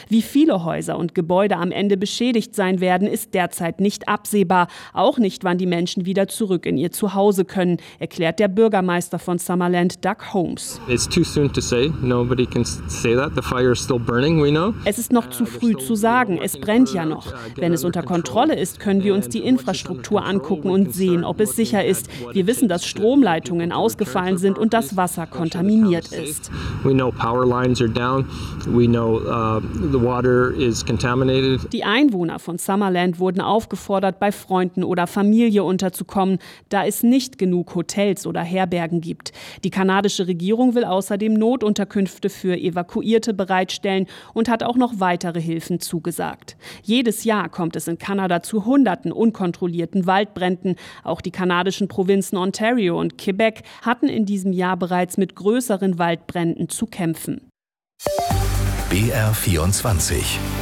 Wie viele Häuser und Gebäude am Ende beschädigt sein werden, ist derzeit nicht absehbar. Auch nicht, wann die Menschen wieder zurück in ihr Zuhause können, erklärt der Bürgermeister von Summerland, Doug Holmes. It's too soon to say. Nobody can say that. The fire is still burning, we know. Es ist noch zu früh zu sagen, es brennt ja noch. Wenn es unter Kontrolle ist, können wir uns die Infrastruktur angucken und sehen, ob es sicher ist. Wir wissen, dass Stromleitungen ausgefallen sind und das Wasser kontaminiert ist. We know power lines are down. We know the water is contaminated. Die Einwohner von Summerland wurden aufgefordert, bei Freunden oder Familie unterzukommen, da es nicht genug Hotels oder Herbergen gibt. Die kanadische Regierung will außerdem Notunterkünfte für Evakuierte bereitstellen und hat auch noch weitere Hilfen zugesagt. Jedes Jahr kommt es in Kanada zu Hunderten unkontrollierten Waldbränden. Auch die kanadischen Provinzen Ontario und Quebec hatten in diesem Jahr bereits mit größeren Waldbränden zu kämpfen. BR24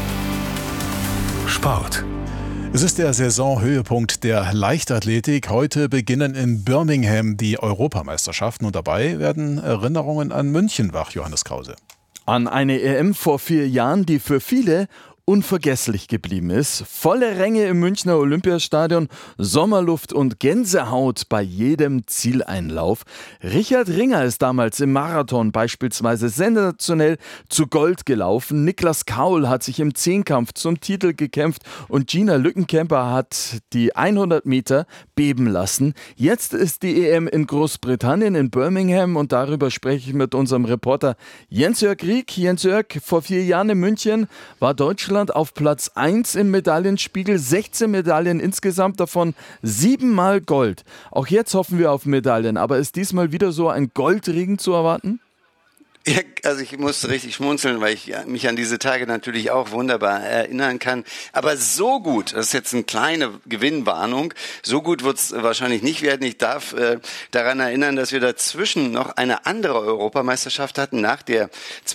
Sport. Es ist der Saisonhöhepunkt der Leichtathletik. Heute beginnen in Birmingham die Europameisterschaften und dabei werden Erinnerungen an München wach, Johannes Krause. An eine EM vor 4 Jahren, die für viele unvergesslich geblieben ist. Volle Ränge im Münchner Olympiastadion, Sommerluft und Gänsehaut bei jedem Zieleinlauf. Richard Ringer ist damals im Marathon beispielsweise sensationell zu Gold gelaufen. Niklas Kaul hat sich im Zehnkampf zum Titel gekämpft und Gina Lückenkämper hat die 100 Meter beben lassen. Jetzt ist die EM in Großbritannien, in Birmingham, und darüber spreche ich mit unserem Reporter Jens-Jörg Rieck. Jens-Jörg, vor 4 Jahren in München war Deutschland auf Platz 1 im Medaillenspiegel, 16 Medaillen insgesamt, davon 7-mal Gold. Auch jetzt hoffen wir auf Medaillen, aber ist diesmal wieder so ein Goldregen zu erwarten? Ja, also ich musste richtig schmunzeln, weil ich mich an diese Tage natürlich auch wunderbar erinnern kann. Aber so gut, das ist jetzt eine kleine Gewinnwarnung, so gut wird es wahrscheinlich nicht werden. Ich darf daran erinnern, dass wir dazwischen noch eine andere Europameisterschaft hatten, nach der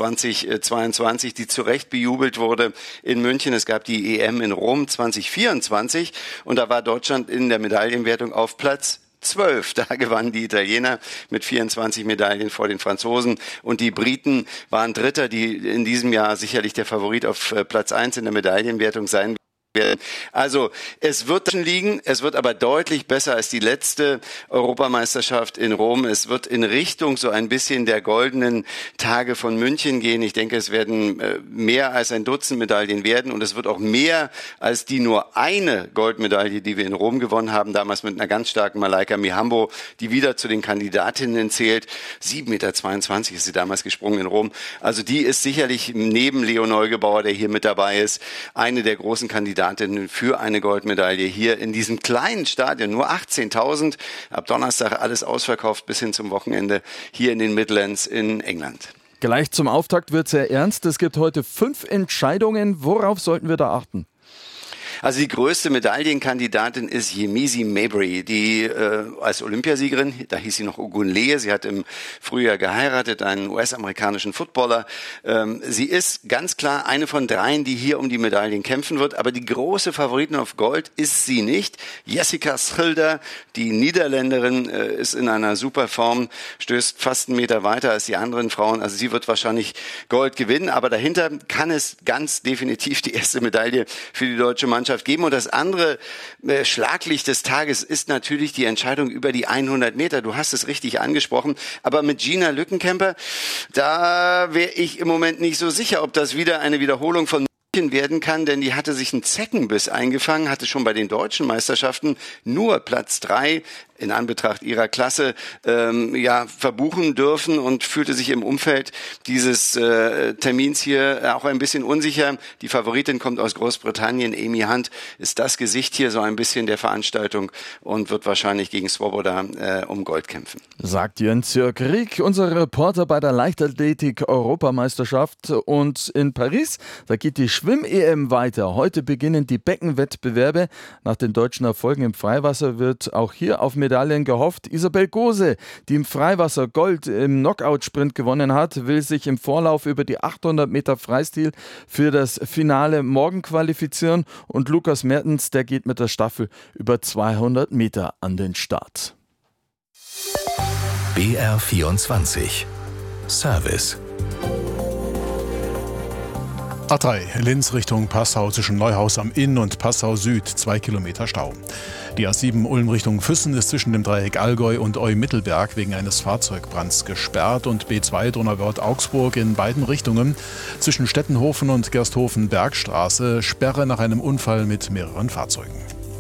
2022, die zu Recht bejubelt wurde in München. Es gab die EM in Rom 2024 und da war Deutschland in der Medaillenwertung auf Platz 12. Da gewannen die Italiener mit 24 Medaillen vor den Franzosen und die Briten waren Dritter, die in diesem Jahr sicherlich der Favorit auf Platz 1 in der Medaillenwertung sein werden. Also es wird liegen, es wird aber deutlich besser als die letzte Europameisterschaft in Rom. Es wird in Richtung so ein bisschen der goldenen Tage von München gehen. Ich denke, es werden mehr als ein Dutzend Medaillen werden und es wird auch mehr als die nur eine Goldmedaille, die wir in Rom gewonnen haben, damals mit einer ganz starken Malaika Mihambo, die wieder zu den Kandidatinnen zählt. 7,22 Meter ist sie damals gesprungen in Rom. Also die ist sicherlich neben Leo Neugebauer, der hier mit dabei ist, eine der großen Kandidatinnen für eine Goldmedaille hier in diesem kleinen Stadion. Nur 18.000, ab Donnerstag alles ausverkauft bis hin zum Wochenende hier in den Midlands in England. Gleich zum Auftakt wird sehr ernst. Es gibt heute 5 Entscheidungen. Worauf sollten wir da achten? Also die größte Medaillenkandidatin ist Yemisi Mabry, die als Olympiasiegerin, da hieß sie noch Ogunleye, sie hat im Frühjahr geheiratet, einen US-amerikanischen Footballer. Sie ist ganz klar eine von 3, die hier um die Medaillen kämpfen wird, aber die große Favoritin auf Gold ist sie nicht. Jessica Schilder, die Niederländerin, ist in einer super Form, stößt fast 1 Meter weiter als die anderen Frauen, also sie wird wahrscheinlich Gold gewinnen, aber dahinter kann es ganz definitiv die erste Medaille für die deutsche Mannschaft geben. Und das andere Schlaglicht des Tages ist natürlich die Entscheidung über die 100 Meter. Du hast es richtig angesprochen. Aber mit Gina Lückenkämper, da wäre ich im Moment nicht so sicher, ob das wieder eine Wiederholung von werden kann, denn die hatte sich einen Zeckenbiss eingefangen, hatte schon bei den deutschen Meisterschaften nur Platz 3 in Anbetracht ihrer Klasse verbuchen dürfen und fühlte sich im Umfeld dieses Termins hier auch ein bisschen unsicher. Die Favoritin kommt aus Großbritannien, Amy Hunt ist das Gesicht hier so ein bisschen der Veranstaltung und wird wahrscheinlich gegen Swoboda um Gold kämpfen. Sagt Jens-Jörg Rieck, unser Reporter bei der Leichtathletik-Europameisterschaft. Und in Paris, da geht die Schwimm-EM weiter. Heute beginnen die Beckenwettbewerbe. Nach den deutschen Erfolgen im Freiwasser wird auch hier auf Medaillen gehofft. Isabel Gose, die im Freiwasser Gold im Knockout-Sprint gewonnen hat, will sich im Vorlauf über die 800 Meter Freistil für das Finale morgen qualifizieren. Und Lukas Mertens, der geht mit der Staffel über 200 Meter an den Start. BR24 Service. A3 Linz Richtung Passau zwischen Neuhaus am Inn und Passau Süd 2 Kilometer Stau. Die A7 Ulm Richtung Füssen ist zwischen dem Dreieck Allgäu und Eu-Mittelberg wegen eines Fahrzeugbrands gesperrt und B2 Donauwörth-Augsburg in beiden Richtungen zwischen Stettenhofen und Gersthofen-Bergstraße Sperre nach einem Unfall mit mehreren Fahrzeugen.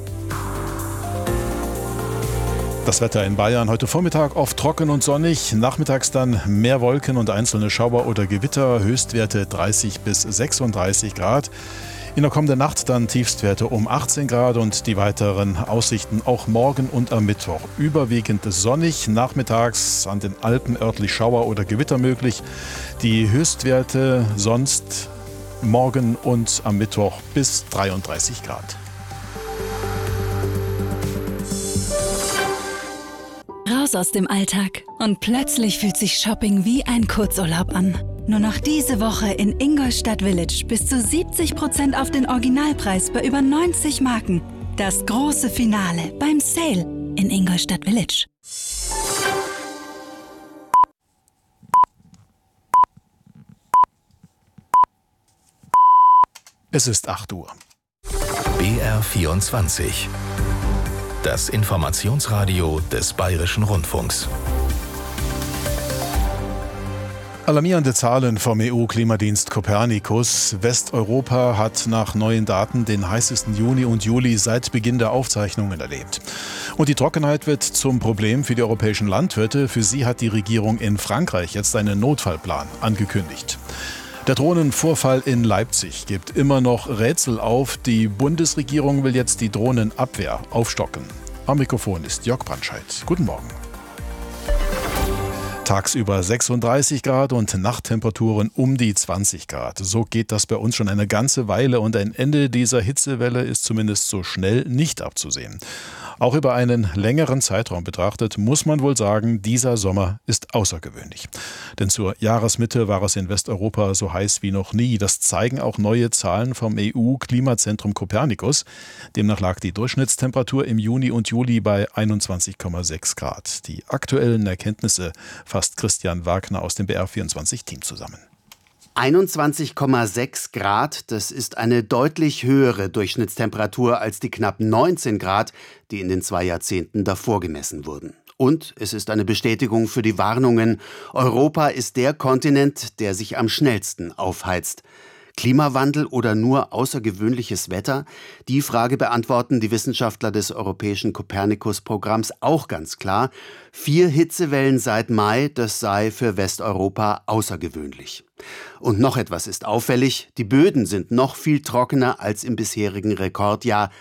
Das Wetter in Bayern heute Vormittag oft trocken und sonnig, nachmittags dann mehr Wolken und einzelne Schauer oder Gewitter, Höchstwerte 30 bis 36 Grad. In der kommenden Nacht dann Tiefstwerte um 18 Grad und die weiteren Aussichten auch morgen und am Mittwoch. Überwiegend sonnig, nachmittags an den Alpen örtlich Schauer oder Gewitter möglich. Die Höchstwerte sonst morgen und am Mittwoch bis 33 Grad. Raus aus dem Alltag und plötzlich fühlt sich Shopping wie ein Kurzurlaub an. Nur noch diese Woche in Ingolstadt Village bis zu 70% auf den Originalpreis bei über 90 Marken. Das große Finale beim Sale in Ingolstadt Village. Es ist 8 Uhr. BR24. Das Informationsradio des Bayerischen Rundfunks. Alarmierende Zahlen vom EU-Klimadienst Copernicus. Westeuropa hat nach neuen Daten den heißesten Juni und Juli seit Beginn der Aufzeichnungen erlebt. Und die Trockenheit wird zum Problem für die europäischen Landwirte. Für sie hat die Regierung in Frankreich jetzt einen Notfallplan angekündigt. Der Drohnenvorfall in Leipzig gibt immer noch Rätsel auf. Die Bundesregierung will jetzt die Drohnenabwehr aufstocken. Am Mikrofon ist Jörg Brandscheid. Guten Morgen. Tagsüber 36 Grad und Nachttemperaturen um die 20 Grad. So geht das bei uns schon eine ganze Weile und ein Ende dieser Hitzewelle ist zumindest so schnell nicht abzusehen. Auch über einen längeren Zeitraum betrachtet muss man wohl sagen, dieser Sommer ist außergewöhnlich. Denn zur Jahresmitte war es in Westeuropa so heiß wie noch nie. Das zeigen auch neue Zahlen vom EU-Klimazentrum Copernicus. Demnach lag die Durchschnittstemperatur im Juni und Juli bei 21,6 Grad. Die aktuellen Erkenntnisse fasst Christian Wagner aus dem BR24-Team zusammen. 21,6 Grad, das ist eine deutlich höhere Durchschnittstemperatur als die knapp 19 Grad, die in den 2 Jahrzehnten davor gemessen wurden. Und es ist eine Bestätigung für die Warnungen, Europa ist der Kontinent, der sich am schnellsten aufheizt. Klimawandel oder nur außergewöhnliches Wetter? Die Frage beantworten die Wissenschaftler des europäischen Copernicus-Programms auch ganz klar. 4 Hitzewellen seit Mai, das sei für Westeuropa außergewöhnlich. Und noch etwas ist auffällig, die Böden sind noch viel trockener als im bisherigen Rekordjahr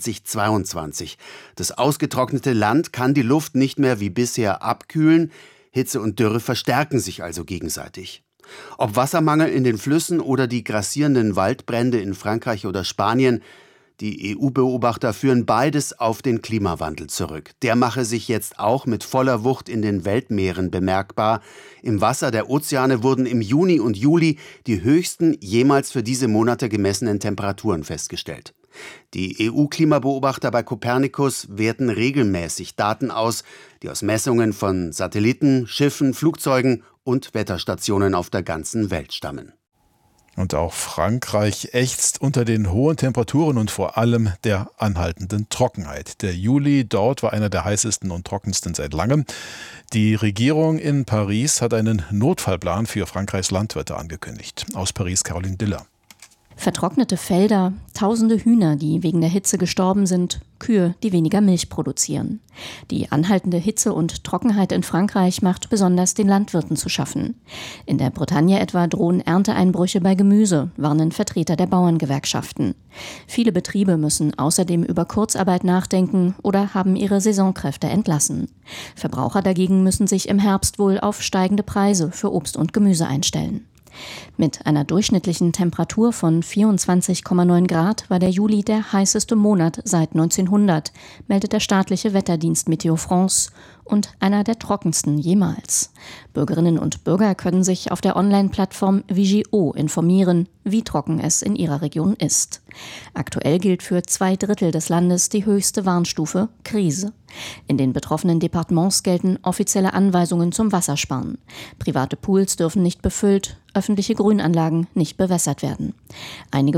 2022. Das ausgetrocknete Land kann die Luft nicht mehr wie bisher abkühlen, Hitze und Dürre verstärken sich also gegenseitig. Ob Wassermangel in den Flüssen oder die grassierenden Waldbrände in Frankreich oder Spanien, die EU-Beobachter führen beides auf den Klimawandel zurück. Der mache sich jetzt auch mit voller Wucht in den Weltmeeren bemerkbar. Im Wasser der Ozeane wurden im Juni und Juli die höchsten jemals für diese Monate gemessenen Temperaturen festgestellt. Die EU-Klimabeobachter bei Copernicus werten regelmäßig Daten aus, die aus Messungen von Satelliten, Schiffen, Flugzeugen und Wetterstationen auf der ganzen Welt stammen. Und auch Frankreich ächzt unter den hohen Temperaturen und vor allem der anhaltenden Trockenheit. Der Juli dort war einer der heißesten und trockensten seit langem. Die Regierung in Paris hat einen Notfallplan für Frankreichs Landwirte angekündigt. Aus Paris Caroline Diller. Vertrocknete Felder, tausende Hühner, die wegen der Hitze gestorben sind, Kühe, die weniger Milch produzieren. Die anhaltende Hitze und Trockenheit in Frankreich macht besonders den Landwirten zu schaffen. In der Bretagne etwa drohen Ernteeinbrüche bei Gemüse, warnen Vertreter der Bauerngewerkschaften. Viele Betriebe müssen außerdem über Kurzarbeit nachdenken oder haben ihre Saisonkräfte entlassen. Verbraucher dagegen müssen sich im Herbst wohl auf steigende Preise für Obst und Gemüse einstellen. Mit einer durchschnittlichen Temperatur von 24,9 Grad war der Juli der heißeste Monat seit 1900, meldet der staatliche Wetterdienst Météo France und einer der trockensten jemals. Bürgerinnen und Bürger können sich auf der Online-Plattform Vigio informieren, wie trocken es in ihrer Region ist. Aktuell gilt für 2/3 des Landes die höchste Warnstufe Krise. In den betroffenen Departements gelten offizielle Anweisungen zum Wassersparen. Private Pools dürfen nicht befüllt, öffentliche Grünanlagen nicht bewässert werden. Einige